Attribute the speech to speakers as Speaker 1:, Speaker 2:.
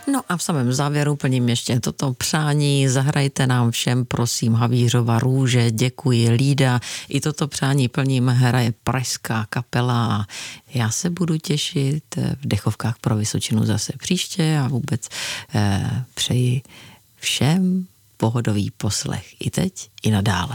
Speaker 1: No a v samém závěru plním ještě toto přání. Zahrajte nám všem, prosím, Havířova růže, děkuji, Lída. I toto přání plním, hraje pražská kapela a já se budu těšit v Dechovkách pro Vysočinu zase příště a vůbec přeji všem pohodový poslech i teď, i nadále.